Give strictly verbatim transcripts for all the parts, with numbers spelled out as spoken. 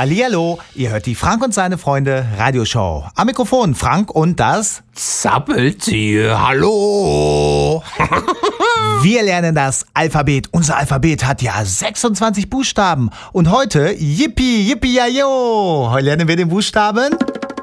Hallihallo, ihr hört die Frank und seine Freunde Radioshow. Am Mikrofon Frank und das Zappeltier. Hallo. Wir lernen das Alphabet. Unser Alphabet hat ja sechsundzwanzig Buchstaben. Und heute, yippie, yippie, ja, jo. Heute lernen wir den Buchstaben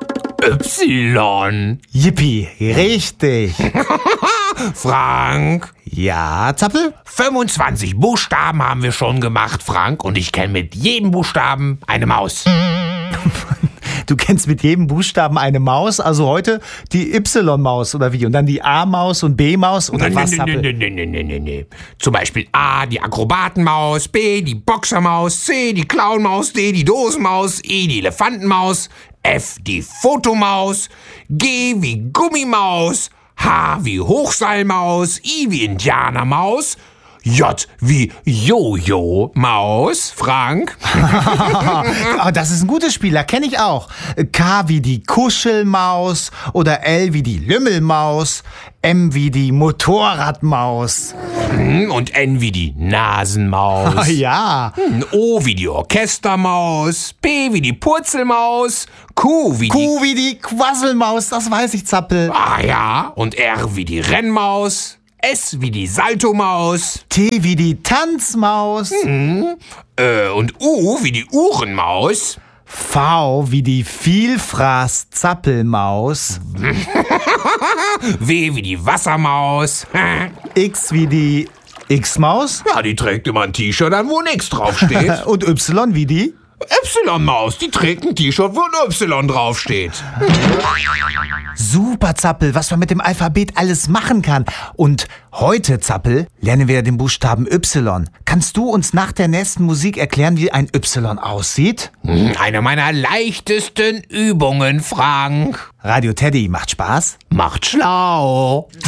Y. Yippie, richtig. Frank. Ja, Zappel? fünfundzwanzig Buchstaben haben wir schon gemacht, Frank. Und ich kenne mit jedem Buchstaben eine Maus. Du kennst mit jedem Buchstaben eine Maus, also heute die Y-Maus oder wie? Und dann die A-Maus und B-Maus oder Nee, was, nee, Zappel? nee, nee, nee, nee, nee, nee. Zum Beispiel A, die Akrobatenmaus, B, die Boxermaus, C, die Clownmaus, D, die Dosenmaus, E, die Elefantenmaus, F, die Fotomaus, G wie Gummimaus, H wie Hochseilmaus, I wie Indianermaus, J wie Jojo-Maus, Frank. Oh, das ist ein gutes Spiel, da kenne ich auch. K wie die Kuschelmaus oder L wie die Lümmelmaus, M wie die Motorradmaus. Und N wie die Nasenmaus. Oh, ja. O wie die Orchestermaus, P wie die Purzelmaus, Q wie die... Q wie die Quasselmaus, das weiß ich, Zappel. Ah ja, und R wie die Rennmaus, S wie die Saltomaus, T wie die Tanzmaus. äh, und U wie die Uhrenmaus, V wie die Vielfraß-Zappelmaus. W wie die Wassermaus. X wie die X-Maus. Ja, die trägt immer ein T-Shirt an, wo nichts draufsteht. Und Y wie die? Y-Maus, die trägt ein T-Shirt, wo ein Y draufsteht. Super, Zappel, was man mit dem Alphabet alles machen kann. Und heute, Zappel, lernen wir den Buchstaben Y. Kannst du uns nach der nächsten Musik erklären, wie ein Y aussieht? Eine meiner leichtesten Übungen, Frank. Radio Teddy, macht Spaß? Macht schlau.